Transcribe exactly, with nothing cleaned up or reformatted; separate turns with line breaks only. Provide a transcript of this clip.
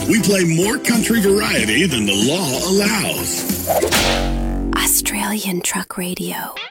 We play more country variety than the law allows.
Australian Truck Radio.